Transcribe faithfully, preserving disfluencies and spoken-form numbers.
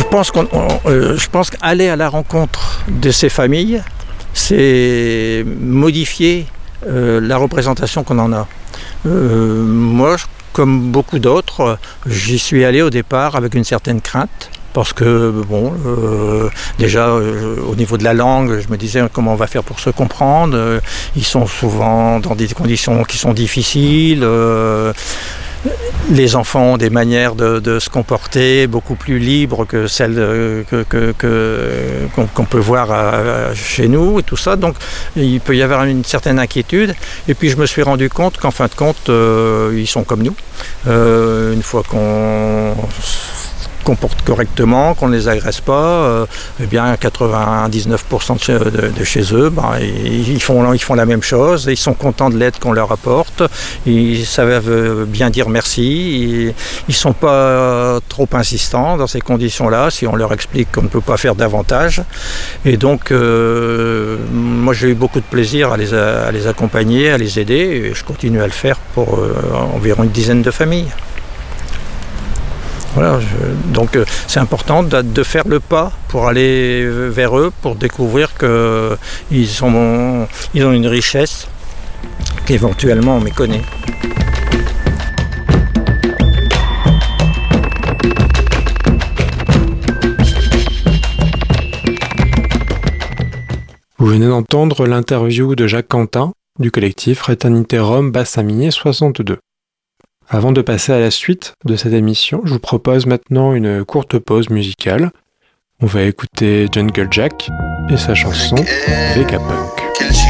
pense qu'on, on, euh, je pense qu'aller à la rencontre de ces familles, c'est modifier euh, la représentation qu'on en a. Euh, moi, comme beaucoup d'autres, j'y suis allé au départ avec une certaine crainte. Parce que, bon, euh, déjà, euh, au niveau de la langue, je me disais comment on va faire pour se comprendre. Euh, ils sont souvent dans des conditions qui sont difficiles. Euh, les enfants ont des manières de, de se comporter beaucoup plus libres que celles que, que, que, qu'on, qu'on peut voir à, à, chez nous et tout ça. Donc, il peut y avoir une certaine inquiétude. Et puis, je me suis rendu compte qu'en fin de compte, euh, ils sont comme nous. Euh, une fois qu'on comporte correctement, qu'on ne les agresse pas, euh, eh bien quatre-vingt-dix-neuf pour cent de chez, de, de chez eux, ben, ils, font, ils font la même chose, ils sont contents de l'aide qu'on leur apporte, ils savent bien dire merci, ils ne sont pas trop insistants dans ces conditions-là, si on leur explique qu'on ne peut pas faire davantage. Et donc, euh, moi j'ai eu beaucoup de plaisir à les, à les accompagner, à les aider, et je continue à le faire pour euh, environ une dizaine de familles. Voilà, je, donc euh, c'est important de, de faire le pas pour aller vers eux, pour découvrir qu'ils sont, ils ont une richesse qu'éventuellement on méconnaît. Vous venez d'entendre l'interview de Jacques Quentin du collectif Fraterniterum Bassaminier soixante-deux. Avant de passer à la suite de cette émission, je vous propose maintenant une courte pause musicale. On va écouter Jungle Jack et sa chanson Vega Punk.